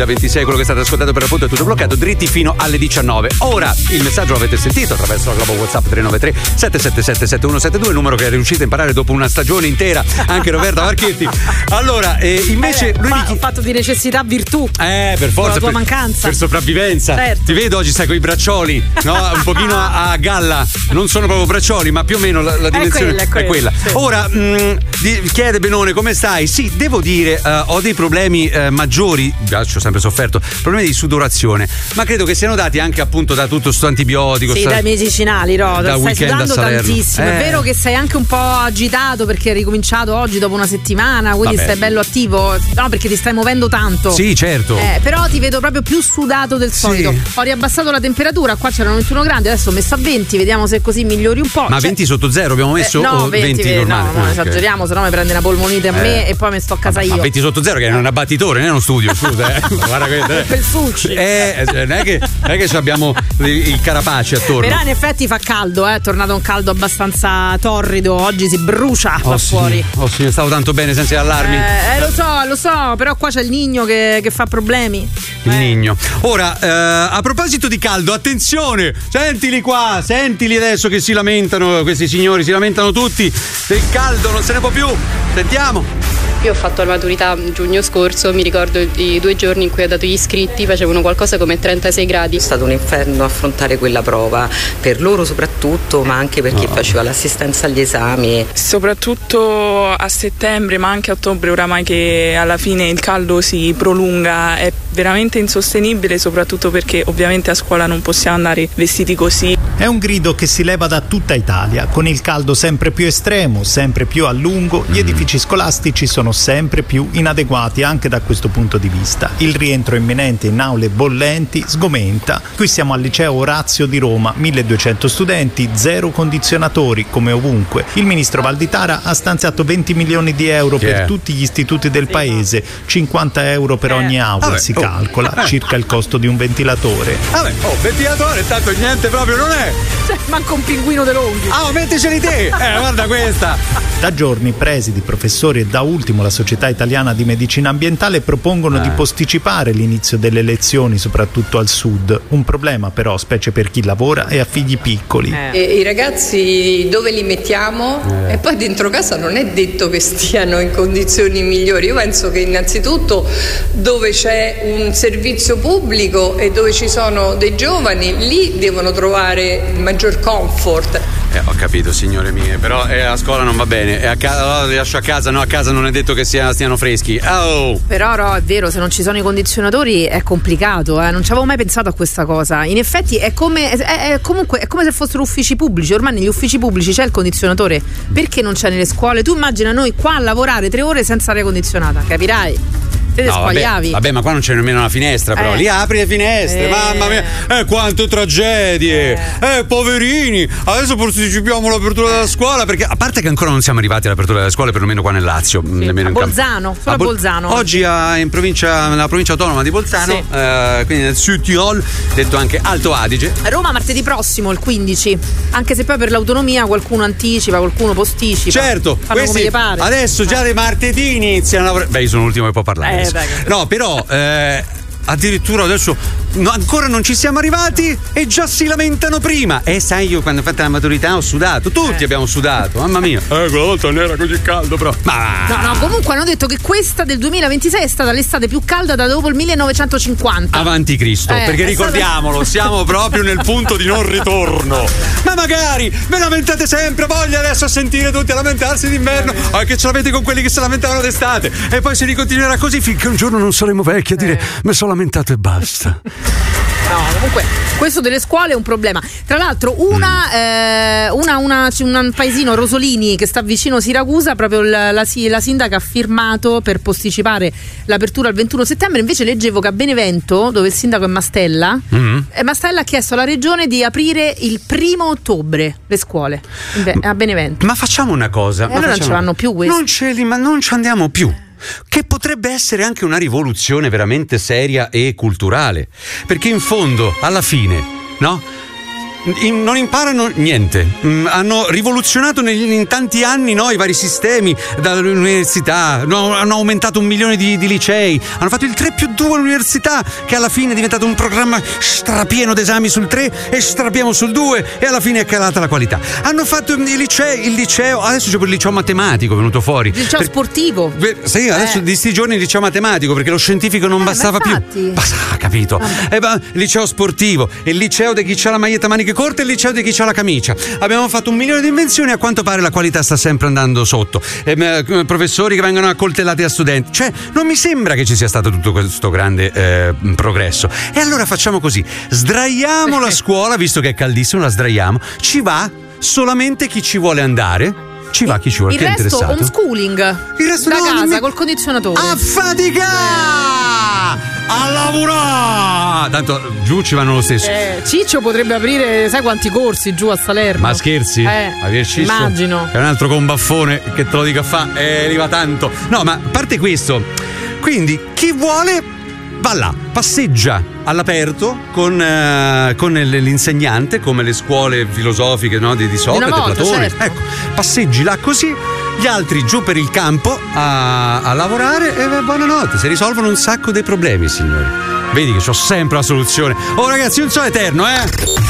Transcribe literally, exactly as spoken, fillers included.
Da ventisei quello che state ascoltando per l'appunto è tutto bloccato, dritti fino alle diciannove. Ora il messaggio l'avete sentito attraverso la Globo WhatsApp tre nove tre sette sette sette sette uno sette due, il numero che è riuscito a imparare dopo una stagione intera anche Roberta Marchetti. Allora, eh, invece eh, lui fa, mi chi... ho fatto di necessità virtù. Eh, per forza. La tua per, mancanza. Per sopravvivenza. Certo. Ti vedo oggi, sai, con i braccioli, no? Un pochino a, a galla. Non sono proprio braccioli, ma più o meno la, la dimensione è quella. È quella. È quella. Sì. Ora, mh, di, chiede Benone, come stai? Sì, devo dire, uh, ho dei problemi uh, maggiori, già ci ho sempre sofferto, problemi di sudorazione, ma credo che siano dati anche appunto da tutto sto antibiotico. Sì, sta... dai medicinali, Roda, stai sudando tantissimo. Eh. È vero che sei anche un po' agitato perché hai ricominciato oggi dopo una settimana, quindi Vabbè. stai bello attivo. No, perché ti stai muovendo tanto. Sì, certo. Eh, però ti vedo proprio più sudato del solito. Sì. Ho riabbassato la temperatura, qua c'erano ventuno gradi, adesso ho messo a venti, vediamo se così migliori un po'. Ma cioè... venti sotto zero abbiamo messo eh, no, o venti, venti normali? No, no, okay. esageriamo, se no mi prende una polmonite a me eh. e poi mi sto a casa ma, io. Ma venti sotto zero che è un abbattitore, non è uno studio, scusa. Eh. Guarda questo. Per sushi. Eh, non è che, non è che abbiamo il carapace attorno. Però in effetti fa caldo, eh. È tornato un caldo abbastanza torrido, oggi si brucia oh, là sì. fuori. Oh sì, stavo tanto bene senza allarmi. Eh, eh, lo so, lo so, però qua c'è il Nigno che, che fa problemi. Il eh. Nigno. Ora, eh, a proposito di caldo, attenzione, sentili qua, sentili adesso che si lamentano, questi signori si lamentano tutti del caldo, non se ne può più. Sentiamo. Io ho fatto la maturità giugno scorso, mi ricordo i due giorni in cui ho dato gli iscritti, facevano qualcosa come trentasei gradi. È stato un inferno affrontare quella prova, per loro soprattutto, ma anche per chi no. faceva l'assistenza agli esami. Soprattutto a settembre, ma anche a ottobre, oramai che alla fine il caldo si prolunga, è veramente insostenibile, soprattutto perché ovviamente a scuola non possiamo andare vestiti così. È un grido che si leva da tutta Italia, con il caldo sempre più estremo, sempre più a lungo, gli edifici scolastici sono sempre più inadeguati anche da questo punto di vista. Il rientro imminente in aule bollenti sgomenta. Qui siamo al liceo Orazio di Roma, milleduecento studenti, zero condizionatori come ovunque. Il ministro Valditara ha stanziato venti milioni di euro che per è? tutti gli istituti del paese, cinquanta euro per ogni aula. Vabbè, si oh. calcola, eh. circa il costo di un ventilatore. Vabbè, oh, ventilatore, tanto niente proprio non è. Cioè, manco un pinguino de longhi. Ah, oh, metticeli te! Eh, guarda questa! Da giorni presidi, professori e da ultimo la Società Italiana di Medicina Ambientale propongono eh. di posticipare l'inizio delle lezioni, soprattutto al sud. Un problema però, specie per chi lavora e ha figli piccoli. Eh. E i ragazzi dove li mettiamo? Eh. E poi dentro casa non è detto che stiano in condizioni migliori. Io penso che innanzitutto dove c'è un servizio pubblico e dove ci sono dei giovani, lì devono trovare il maggior comfort. Eh, ho capito, signore mie, però eh, a scuola non va bene, e a casa, allora li lascio a casa, no, a casa non è detto che sia, stiano freschi. Oh. Però Ro, è vero, se non ci sono i condizionatori è complicato, eh? Non ci avevo mai pensato a questa cosa. In effetti è come, è, è comunque è come se fossero uffici pubblici, ormai negli uffici pubblici c'è il condizionatore, perché non c'è nelle scuole? Tu immagina noi qua a lavorare tre ore senza aria condizionata, capirai? Te no, squagliavi. Vabbè, vabbè, ma qua non c'è nemmeno una finestra, però eh. li apri le finestre, eh. mamma mia, eh quante tragedie, eh, eh poverini. Adesso posticipiamo l'apertura della scuola, perché a parte che ancora non siamo arrivati all'apertura delle scuole, perlomeno qua nel Lazio, sì. nemmeno a in Bolzano, solo a, Bol- a Bolzano oggi a, in provincia, nella provincia autonoma di Bolzano, sì. eh, quindi nel Sud Tirol, detto anche Alto Adige. Roma martedì prossimo, il quindici, anche se poi per l'autonomia qualcuno anticipa, qualcuno posticipa. Certo, fanno come gli pare. Adesso già dei martedì iniziano a lavorare. Beh, io sono l'ultimo che può parlare. Eh, dai. No, però eh, addirittura adesso no, ancora non ci siamo arrivati e già si lamentano prima. E eh, sai, io quando ho fatto la maturità ho sudato, tutti eh. abbiamo sudato, mamma mia. Eh, quella volta non era così caldo, però. Ma no, no, comunque hanno detto che questa del duemilaventisei è stata l'estate più calda da dopo il millenovecentocinquanta. Avanti Cristo, eh, perché ricordiamolo, stata... siamo proprio nel punto di non ritorno. Ma magari ve lamentate sempre, voglia adesso a sentire tutti a lamentarsi d'inverno, eh. anche ce l'avete con quelli che si lamentavano d'estate, e poi si ricontinuerà così finché un giorno non saremo vecchi a dire eh. mi sono lamentato e basta. No, comunque questo delle scuole è un problema. Tra l'altro una, mm. eh, una, una c'è un paesino, Rosolini, che sta vicino Siracusa, proprio la, la, la sindaca ha firmato per posticipare l'apertura al ventuno settembre. Invece leggevo che a Benevento, dove il sindaco è Mastella, mm. eh, Mastella ha chiesto alla regione di aprire il primo ottobre le scuole a Benevento. Ma facciamo una cosa, e ma allora facciamo... non ci vanno più questi. Non ce li, ma non ci andiamo più. Che potrebbe essere anche una rivoluzione veramente seria e culturale, perché in fondo, alla fine, no? in, non imparano niente. Mm, hanno rivoluzionato negli, in tanti anni no, i vari sistemi, dall'università, no, hanno aumentato un milione di, di licei, hanno fatto il tre più due all'università, che alla fine è diventato un programma strapieno d'esami sul tre e strapieno sul due, e alla fine è calata la qualità. Hanno fatto i licei, il liceo, adesso c'è pure il liceo matematico venuto fuori. Il liceo per, sportivo. Per, sì, adesso eh. di sti giorni il liceo matematico, perché lo scientifico non eh, bastava più. Basta, capito? Eh, ma, il liceo sportivo, il liceo di chi c'ha la maglietta a maniche corte e il liceo di chi c'ha la camicia. Abbiamo fatto un milione di invenzioni, a quanto pare la qualità sta sempre andando sotto. Eh, professori che vengono accoltellati a studenti. Cioè, non mi sembra che ci sia stato tutto questo grande eh, progresso. E allora facciamo così: sdraiamo la scuola, visto che è caldissimo, la sdraiamo. Ci va solamente chi ci vuole andare. Ci va chi ci vuole, il chi è resto interessato. Homeschooling. Il resto da no, casa mi... col condizionatore. A fatica! A lavorare! Tanto giù ci vanno lo stesso. Eh, Ciccio potrebbe aprire, sai quanti corsi giù a Salerno? Ma scherzi? Eh, Ma che Ciccio? immagino. È un altro combaffone che te lo dica a fa, eh, arriva tanto. No, ma a parte questo, quindi chi vuole va là, passeggia all'aperto con, uh, con l'insegnante, come le scuole filosofiche, no, di, di Socrate, volta, Platone. certo. Ecco, passeggi là così, gli altri giù per il campo a, a lavorare e beh, buonanotte, si risolvono un sacco dei problemi, signori. Vedi che c'ho sempre la soluzione. Oh ragazzi, non so eterno, eh!